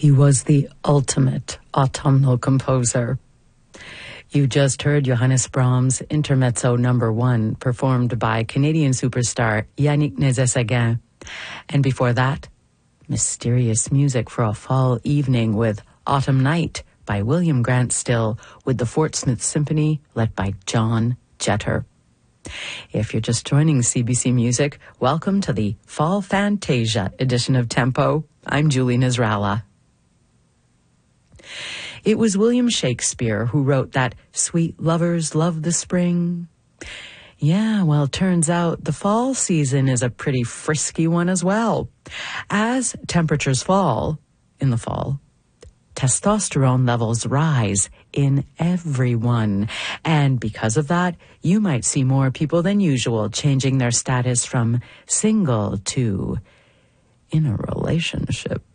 He was the ultimate autumnal composer. You just heard Johannes Brahms' Intermezzo No. 1, performed by Canadian superstar Yannick Nézet-Séguin. And before that, mysterious music for a fall evening with Autumn Night by William Grant Still with the Fort Smith Symphony led by John Jeter. If you're just joining CBC Music, welcome to the Fall Fantasia edition of Tempo. I'm Julie Nasrallah. It was William Shakespeare who wrote that sweet lovers love the spring. Yeah, well, turns out the fall season is a pretty frisky one as well. As temperatures fall in the fall, testosterone levels rise in everyone. And because of that, you might see more people than usual changing their status from single to in a relationship.